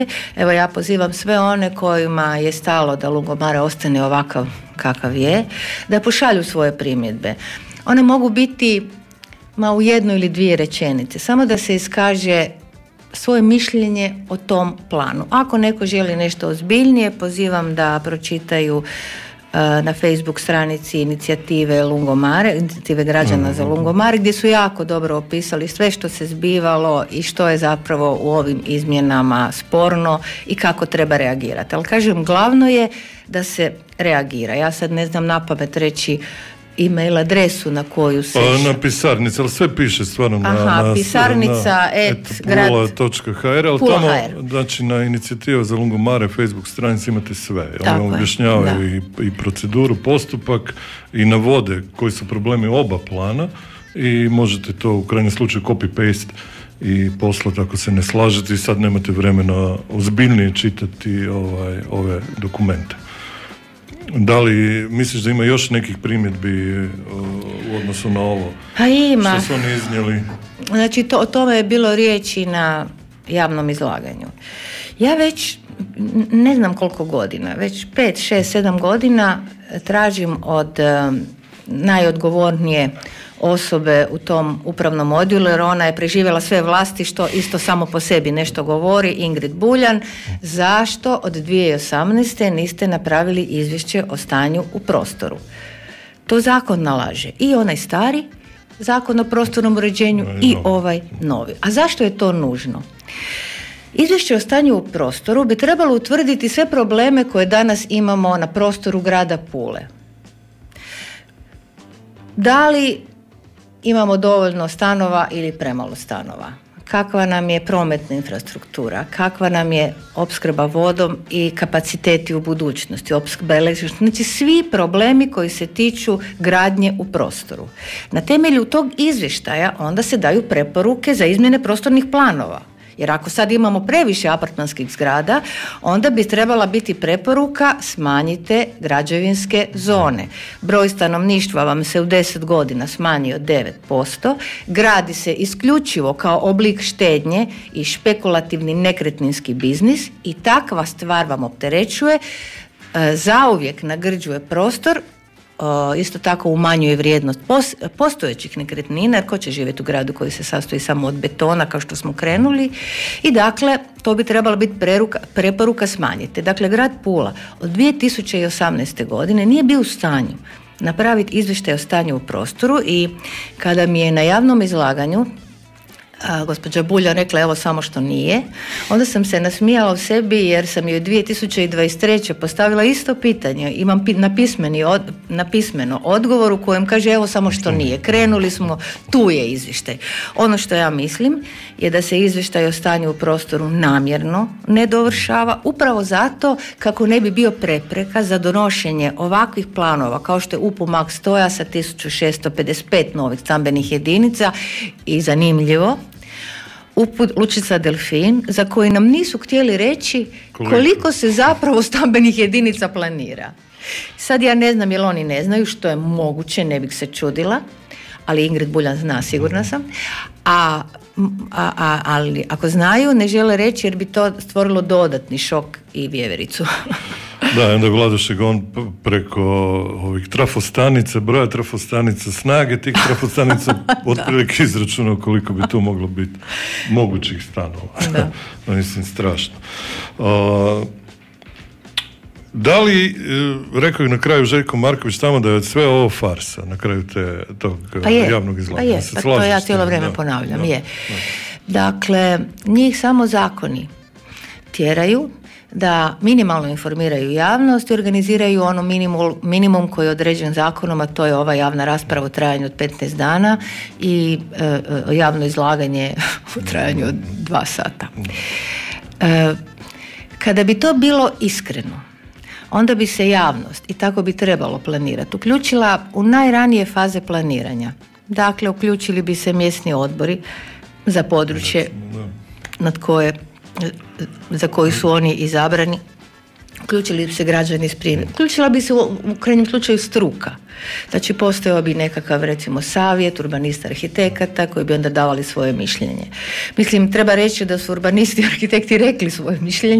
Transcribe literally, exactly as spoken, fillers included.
Evo ja pozivam sve one kojima je stalo da Lungomare ostane ovakav kakav je, da pošalju svoje primjedbe. One mogu biti ma u jednu ili dvije rečenice, samo da se iskaže svoje mišljenje o tom planu. Ako neko želi nešto ozbiljnije, pozivam da pročitaju uh, na Facebook stranici inicijative Lungomare, inicijative građana mm-hmm. za Lungomare, gdje su jako dobro opisali sve što se zbivalo i što je zapravo u ovim izmjenama sporno i kako treba reagirati. Ali kažem, glavno je da se reagira. Ja sad ne znam napamet reći e-mail adresu na koju se... Pa, na pisarnica, ali sve piše stvarno na... Aha, na, pisarnica na, et grad... pula točka ha er, ali tamo, znači na inicijativu za Lungomare Facebook stranici imate sve. Oni objašnjavaju i, i proceduru, postupak i navode koji su problemi oba plana i možete to u krajnjem slučaju copy-paste i poslati ako se ne slažete i sad nemate vremena ozbiljnije čitati ovaj, ove dokumente. Da li misliš da ima još nekih primjedbi uh, u odnosu na ovo? Pa ima. Što su oni iznijeli? Znači, to, o tome je bilo riječi na javnom izlaganju. Ja već ne znam koliko godina, već pet, šest, sedam godina tražim od um, najodgovornije osobe u tom upravnom odjelu, jer ona je preživjela sve vlasti, što isto samo po sebi nešto govori, Ingrid Buljan. Zašto od dvije tisuće osamnaeste niste napravili izvješće o stanju u prostoru? To zakon nalaže. I onaj stari zakon o prostornom uređenju i ovaj novi. A zašto je to nužno? Izvješće o stanju u prostoru bi trebalo utvrditi sve probleme koje danas imamo na prostoru grada Pule. Da li imamo dovoljno stanova ili premalo stanova? Kakva nam je prometna infrastruktura? Kakva nam je opskrba vodom i kapaciteti u budućnosti? Opskrba električnom. Znači svi problemi koji se tiču gradnje u prostoru. Na temelju tog izvještaja onda se daju preporuke za izmjene prostornih planova. Jer ako sad imamo previše apartmanskih zgrada, onda bi trebala biti preporuka smanjite građevinske zone. Broj stanovništva vam se u deset godina smanjio devet posto, gradi se isključivo kao oblik štednje i špekulativni nekretninski biznis i takva stvar vam opterećuje, zauvijek nagrđuje prostor, isto tako umanjuje vrijednost postojećih nekretnina, jer ko će živjeti u gradu koji se sastoji samo od betona kao što smo krenuli, i dakle to bi trebala biti preruka, preporuka smanjite. Dakle, grad Pula od dvije tisuće osamnaeste godine nije bio u stanju napraviti izvještaj o stanju u prostoru i kada mi je na javnom izlaganju a, gospođa Bulja rekla evo samo što nije, onda sam se nasmijala u sebi jer sam joj dvije tisuće dvadeset treće postavila isto pitanje, imam pi- na, pismeni od, na pismeno odgovor u kojem kaže evo samo što nije, krenuli smo, tu je izvještaj. Ono što ja mislim je da se izvještaj o stanju u prostoru namjerno ne dovršava, upravo zato kako ne bi bio prepreka za donošenje ovakvih planova kao što je U P U Max Stoja sa tisuću šesto pedeset pet novih stambenih jedinica i zanimljivo U P U Lučica Delfin, za koji nam nisu htjeli reći koliko, koliko se zapravo stambenih jedinica planira. Sad ja ne znam jel oni ne znaju, što je moguće, ne bih se čudila, ali Ingrid Buljan zna, sigurna sam. A, a, a, ali ako znaju, ne žele reći jer bi to stvorilo dodatni šok i vjevericu. Da, onda Vladušeg on preko ovih trafostanica, broja trafostanica, snage tih trafostanica otprilike izračunao koliko bi tu moglo biti mogućih stanova. Da. Mislim, strašno. Uh, da li, rekao je na kraju Željko Marković tamo da je sve ovo farsa na kraju te, tog pa je, javnog izlaganja? Pa je, pa to ja cijelo vrijeme da, ponavljam. Da, je. Da. Dakle, njih samo zakoni tjeraju da minimalno informiraju javnost i organiziraju ono minimum, minimum koji je određen zakonom, a to je ova javna rasprava u trajanju od petnaest dana i e, javno izlaganje u trajanju od dva sata. E, kada bi to bilo iskreno, onda bi se javnost, i tako bi trebalo planirati, uključila u najranije faze planiranja. Dakle, uključili bi se mjesni odbori za područje nad koje za koji su oni izabrani, uključili bi se građani s primjerom, uključila bi se u, u krajnjem slučaju struka. Znači postojao bi nekakav recimo savjet urbanista arhitekata koji bi onda davali svoje mišljenje. Mislim, treba reći da su urbanisti i arhitekti rekli svoje mišljenje